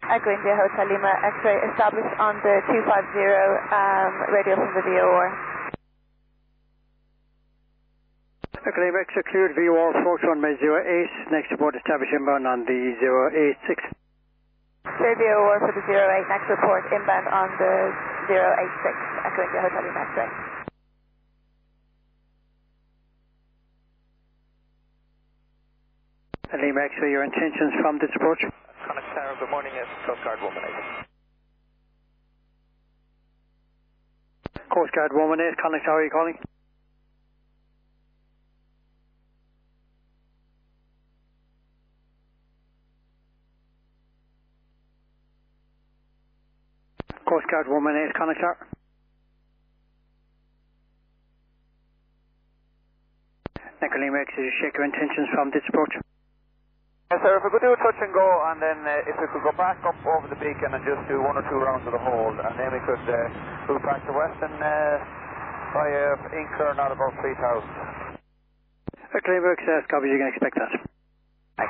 Echo India Hotel Lima, X-ray established on the 250 radio from the VOR. Echo Lima, X-ray cleared VOR, approach runway 08, next report established inbound on the 086. Clear VOR for the 08, next report inbound on the 086, Echo India Hotel Lima, X-ray. Lima X-ray, your intentions from this approach? Connacht Tower, good morning, yes, Coast Guard 118. Coast Guard 118, Connacht Tower, are you calling? Coast Guard 118, Connacht Tower. Echo Lima X-ray, check your intentions from this approach. Yes, sir, if we could do a touch and go, and then if we could go back up over the beacon and just do 1 or 2 rounds of the hold, and then we could move back to Western by Incur, not about 3,000. Echo Lima X-ray, copy, you can expect that.